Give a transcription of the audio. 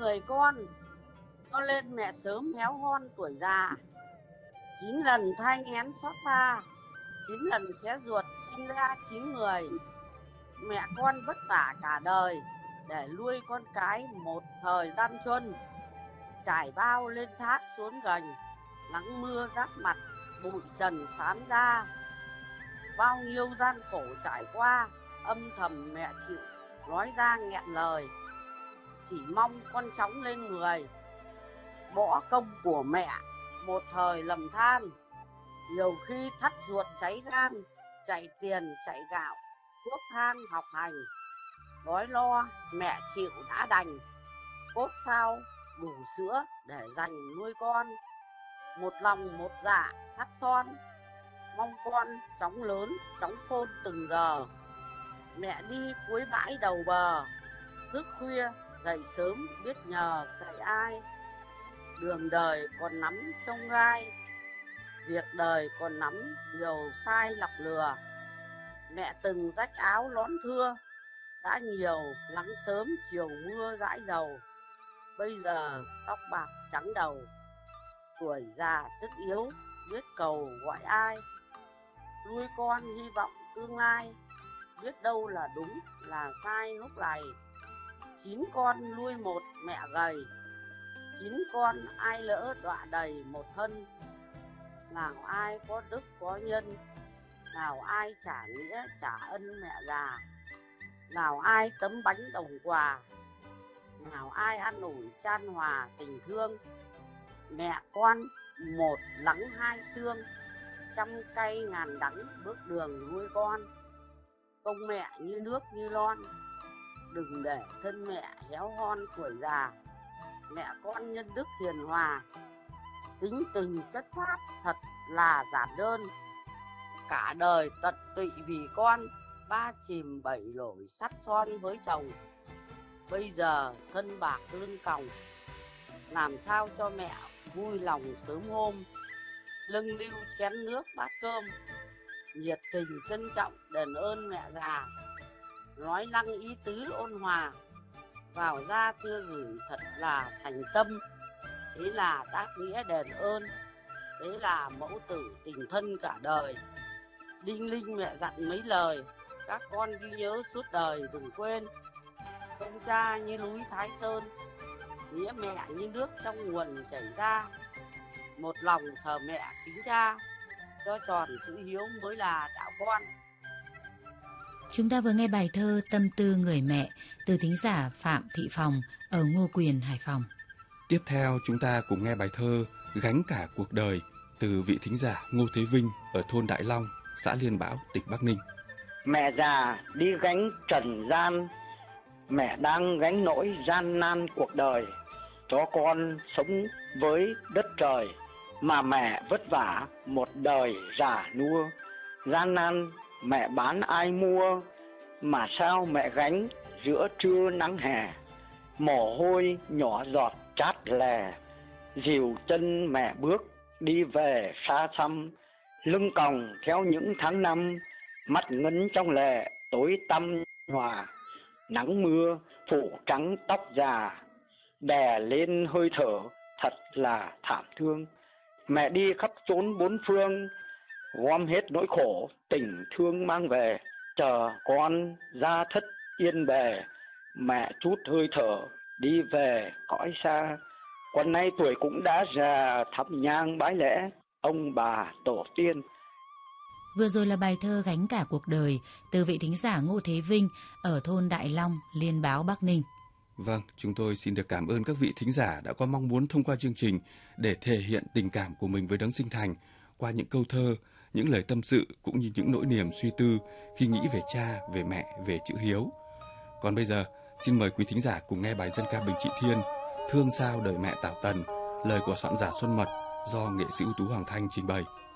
người con, cho lên mẹ sớm héo hon tuổi già. 9 lần thai nghén xót xa, 9 lần xé ruột sinh ra 9 người. Mẹ con vất vả cả đời để nuôi con cái một thời gian xuân. Trải bao lên thác xuống gành, nắng mưa rát mặt, bụi trần xám da. Bao nhiêu gian khổ trải qua, âm thầm mẹ chịu nói ra nghẹn lời. Chỉ mong con chóng lên người, bỏ công của mẹ một thời lầm than. Nhiều khi thắt ruột cháy gan, chạy tiền chạy gạo, thuốc thang học hành. Đói lo mẹ chịu đã đành, cốt sao đủ sữa để dành nuôi con. Một lòng một dạ sắt son, mong con chóng lớn chóng khôn từng giờ. Mẹ đi cuối bãi đầu bờ, thức khuya dậy sớm biết nhờ cậy ai. Đường đời còn nắm trong gai, việc đời còn nắm nhiều sai lọc lừa. Mẹ từng rách áo lón thưa, đã nhiều nắng sớm chiều mưa dãi dầu. Bây giờ tóc bạc trắng đầu, tuổi già sức yếu biết cầu gọi ai. Nuôi con hy vọng tương lai, biết đâu là đúng là sai lúc này. 9 con nuôi một mẹ gầy, 9 con ai lỡ đọa đầy một thân. Nào ai có đức có nhân, nào ai trả nghĩa trả ân mẹ già. Nào ai tấm bánh đồng quà, nào ai ăn ủi chan hòa tình thương. Mẹ con một lắng hai xương, trăm cay ngàn đắng bước đường nuôi con. Công mẹ như nước như lon, đừng để thân mẹ héo hon tuổi già. Mẹ con nhân đức hiền hòa, tính tình chất phác thật là giản đơn. Cả đời tận tụy vì con, 3 chìm 7 nổi sắt son với chồng. Bây giờ thân bạc lưng còng, làm sao cho mẹ vui lòng sớm hôm. Lưng lưu chén nước bát cơm, nhiệt tình trân trọng đền ơn mẹ già. Nói năng ý tứ ôn hòa, vào ra thưa gửi thật là thành tâm. Thế là đáp nghĩa đền ơn, thế là mẫu tử tình thân cả đời. Đinh linh mẹ dặn mấy lời, các con ghi nhớ suốt đời đừng quên. Công cha như núi Thái Sơn, nghĩa mẹ như nước trong nguồn chảy ra. Một lòng thờ mẹ kính cha, cho tròn chữ hiếu mới là đạo con. Chúng ta vừa nghe bài thơ Tâm tư người mẹ từ thính giả Phạm Thị Phòng ở Ngô Quyền, Hải Phòng. Tiếp theo chúng ta cùng nghe bài thơ Gánh cả cuộc đời từ vị thính giả Ngô Thế Vinh ở thôn Đại Long, xã Liên Bảo, tỉnh Bắc Ninh. Mẹ già đi gánh trần gian, mẹ đang gánh nỗi gian nan cuộc đời. Cho con sống với đất trời, mà mẹ vất vả một đời già nua. Gian nan mẹ bán ai mua, mà sao mẹ gánh giữa trưa nắng hè. Mồ hôi nhỏ giọt chát lè, dìu chân mẹ bước đi về xa xăm. Lưng còng theo những tháng năm, mắt ngấn trong lệ tối tăm hòa. Nắng mưa phủ trắng tóc già, đè lên hơi thở thật là thảm thương. Mẹ đi khắp chốn bốn phương, gom hết nỗi khổ tình thương mang về. Chờ con ra thất yên bề, mẹ chút hơi thở đi về cõi xa. Còn nay tuổi cũng đã già, thắp nhang bái lễ ông bà tổ tiên. Vừa rồi là bài thơ Gánh cả cuộc đời từ vị thính giả Ngô Thế Vinh ở thôn Đại Long, Liên Báo, Bắc Ninh. Vâng, chúng tôi xin được cảm ơn các vị thính giả đã có mong muốn thông qua chương trình để thể hiện tình cảm của mình với Đấng Sinh Thành qua những câu thơ, những lời tâm sự cũng như những nỗi niềm suy tư khi nghĩ về cha, về mẹ, về chữ hiếu. Còn bây giờ, xin mời quý thính giả cùng nghe bài dân ca Bình Trị Thiên Thương sao đời mẹ Tảo Tần, lời của soạn giả Xuân Mật do nghệ sĩ ưu tú Hoàng Thanh trình bày.